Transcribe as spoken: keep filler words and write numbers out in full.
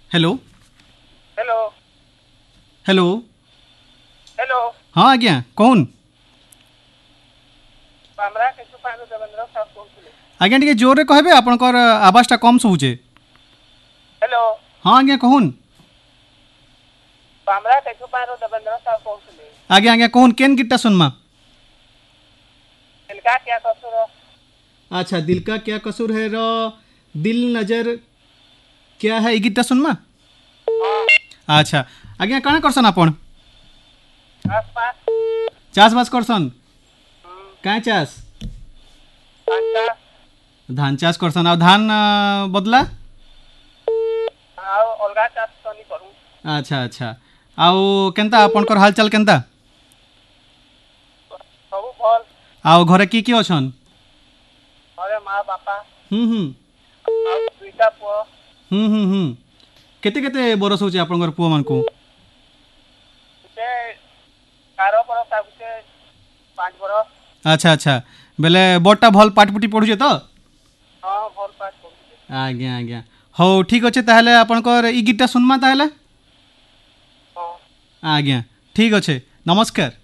hello hello hello hello हाँ आज्ञा कौन हमरा केशु पांडु देवेंद्र साहब कहूँ आज्ञा टिके जोरे कहबे आपनकर आवाजटा कम सुबुचे हेलो हाँ आज्ञा कहून हमरा केशु पांडु देवेंद्र साहब कहूँ आज्ञा आज्ञा कहून केन गीतटा सुनमा दिल का क्या कसूर अच्छा दिल का क्या कसूर है रो दिल नजर क्या है ई गीतटा सुनमा अच्छा आज्ञा काଣା करसन आपण आसपास चाष बास करसन काए चाष अंता धान चाष करसन आ धान अ, बदला आओ अलगा चाष तो नहीं करूँ अच्छा अच्छा आउ केनता आपनकर हालचाल केनता सब भल आउ घरे की की अछन अरे माँ बापा हम्म हम्म ଆଉ ଦୁଇଟା ପୁଅ हम्म हम्म हम्म केते केते बरस होचे आपनकर पुआ मानकू ସେ ବାର ବରଷ ଆଗୁଛେ ପାଞ୍ଚ ବରଷ अच्छा अच्छा बेले बड़टा भल पाठपुटी पढ़ुचे तो ହଁ ଭଲ ପାଠ ପଢୁଛେ आज्ञा आज्ञा हौ ठीक अच्छे ताहले आपनकर ई गीतटा सुनमा ताहले ହଁ आज्ञा ठीक अच्छे नमस्कार